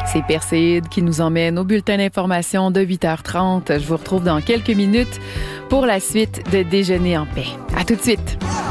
C'est Perséide qui nous emmène au bulletin d'information de 8h30. Je vous retrouve dans quelques minutes pour la suite de Déjeuner en paix. À tout de suite.